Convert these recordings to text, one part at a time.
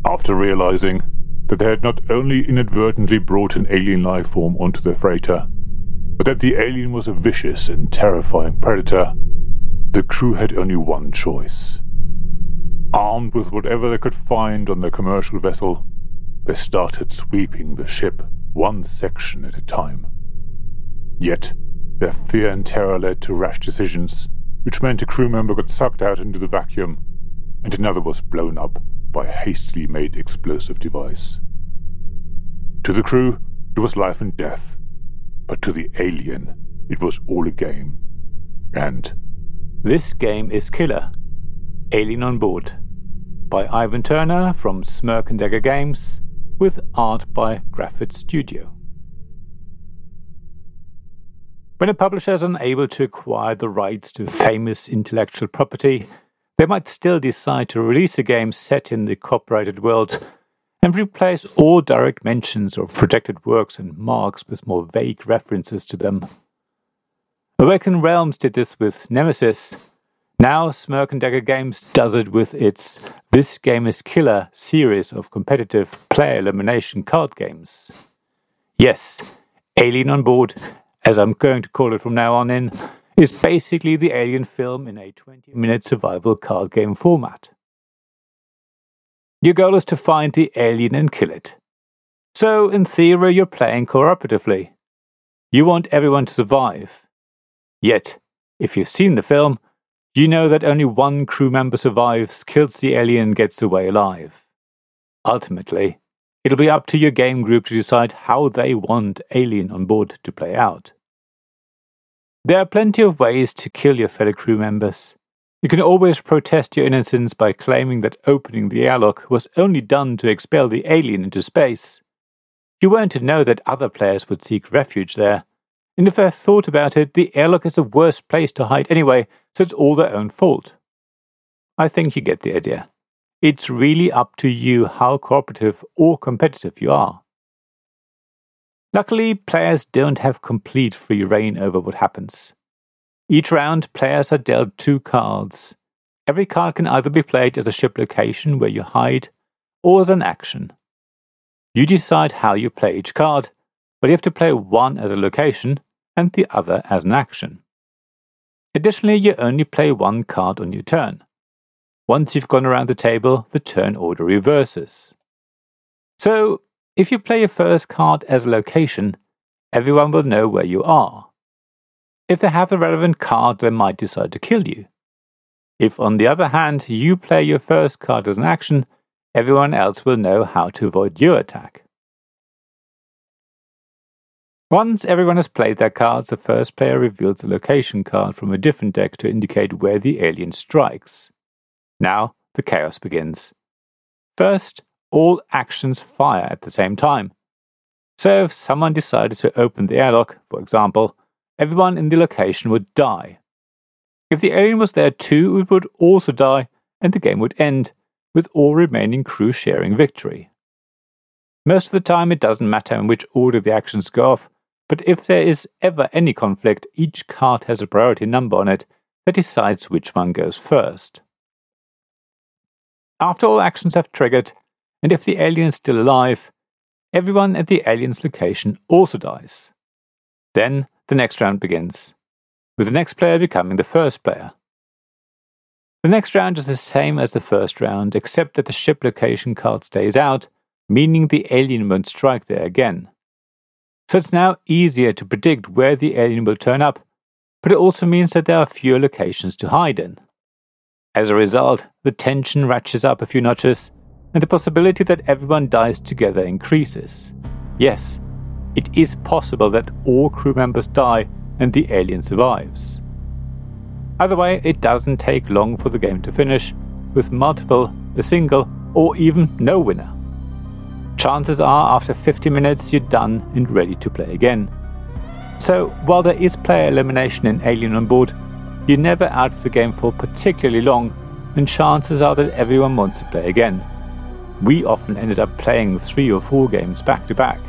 After realizing that they had not only inadvertently brought an alien life form onto their freighter, but that the alien was a vicious and terrifying predator, the crew had only one choice. Armed with whatever they could find on their commercial vessel, they started sweeping the ship one section at a time. Yet, their fear and terror led to rash decisions, which meant a crew member got sucked out into the vacuum, and another was blown up by a hastily made explosive device. To the crew, it was life and death, but to the alien, it was all a game. And this game is Killer, Alien on Board, by Ivan Turner from Smirk and Dagger Games, with art by Graphit Studio. When a publisher is unable to acquire the rights to famous intellectual property, they might still decide to release a game set in the copyrighted world and replace all direct mentions of projected works and marks with more vague references to them. Awakened Realms did this with Nemesis. Now Smirk and Dagger Games does it with its This Game is Killer series of competitive player elimination card games. Yes, Alien on Board, as I'm going to call it from now on in, is basically the Alien film in a 20-minute survival card game format. Your goal is to find the alien and kill it. So, in theory, you're playing cooperatively. You want everyone to survive. Yet, if you've seen the film, you know that only one crew member survives, kills the alien, and gets away alive. Ultimately, it'll be up to your game group to decide how they want Alien on Board to play out. There are plenty of ways to kill your fellow crew members. You can always protest your innocence by claiming that opening the airlock was only done to expel the alien into space. You weren't to know that other players would seek refuge there, and if they thought about it, the airlock is the worst place to hide anyway, so it's all their own fault. I think you get the idea. It's really up to you how cooperative or competitive you are. Luckily, players don't have complete free reign over what happens. Each round, players are dealt 2 cards. Every card can either be played as a ship location where you hide, or as an action. You decide how you play each card, but you have to play one as a location and the other as an action. Additionally, you only play 1 card on your turn. Once you've gone around the table, the turn order reverses. So, if you play your first card as a location, everyone will know where you are. If they have the relevant card, they might decide to kill you. If, on the other hand, you play your first card as an action, everyone else will know how to avoid your attack. Once everyone has played their cards, the first player reveals a location card from a different deck to indicate where the alien strikes. Now, the chaos begins. First, all actions fire at the same time. So if someone decided to open the airlock, for example, everyone in the location would die. If the alien was there too, it would also die, and the game would end, with all remaining crew sharing victory. Most of the time it doesn't matter in which order the actions go off, but if there is ever any conflict, each card has a priority number on it that decides which one goes first. After all actions have triggered, and if the alien is still alive, everyone at the alien's location also dies. Then the next round begins, with the next player becoming the first player. The next round is the same as the first round, except that the ship location card stays out, meaning the alien won't strike there again. So it's now easier to predict where the alien will turn up, but it also means that there are fewer locations to hide in. As a result, the tension ratchets up a few notches, and the possibility that everyone dies together increases. Yes, it is possible that all crew members die and the alien survives. Either way, it doesn't take long for the game to finish, with multiple, a single, or even no winner. Chances are after 50 minutes you're done and ready to play again. So, while there is player elimination in Alien on Board, you're never out of the game for particularly long, and chances are that everyone wants to play again. We often ended up playing 3 or 4 games back to back.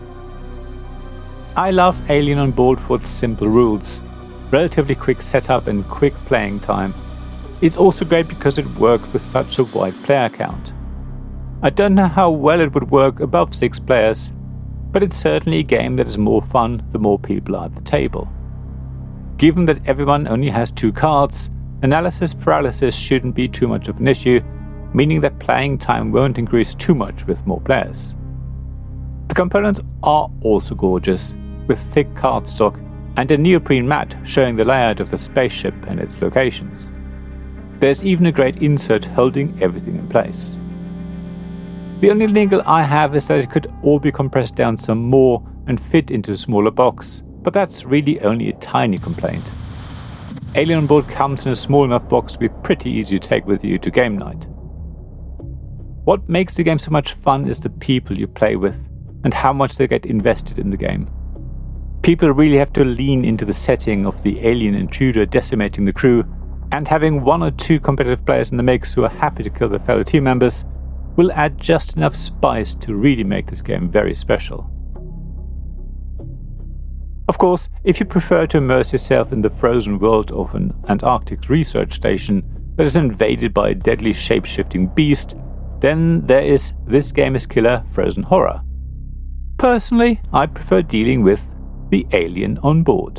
I love Alien on Board for its simple rules, relatively quick setup and quick playing time. It's also great because it works with such a wide player count. I don't know how well it would work above 6 players, but it's certainly a game that is more fun the more people are at the table. Given that everyone only has 2 cards, analysis paralysis shouldn't be too much of an issue, meaning that playing time won't increase too much with more players. The components are also gorgeous, with thick cardstock and a neoprene mat showing the layout of the spaceship and its locations. There's even a great insert holding everything in place. The only niggle I have is that it could all be compressed down some more and fit into a smaller box, but that's really only a tiny complaint. Alien on Board comes in a small enough box to be pretty easy to take with you to game night. What makes the game so much fun is the people you play with and how much they get invested in the game. People really have to lean into the setting of the alien intruder decimating the crew, and having 1 or 2 competitive players in the mix who are happy to kill their fellow team members will add just enough spice to really make this game very special. Of course, if you prefer to immerse yourself in the frozen world of an Antarctic research station that is invaded by a deadly shape-shifting beast, then there is This Game is Killer Frozen Horror. Personally, I prefer dealing with the alien on board.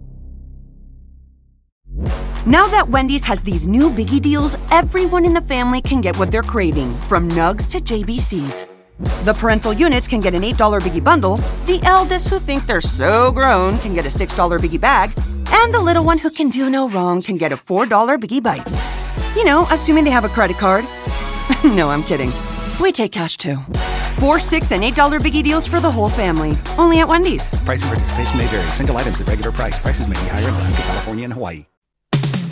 Now that Wendy's has these new biggie deals, everyone in the family can get what they're craving, from nugs to JBCs. The parental units can get an $8 biggie bundle, the eldest who think they're so grown can get a $6 biggie bag, and the little one who can do no wrong can get a $4 biggie bites. You know, assuming they have a credit card. No, I'm kidding. We take cash too. 4, $6, and $8 biggie deals for the whole family. Only at Wendy's. Price and participation may vary. Single items at regular price. Prices may be higher in Alaska, California, and Hawaii.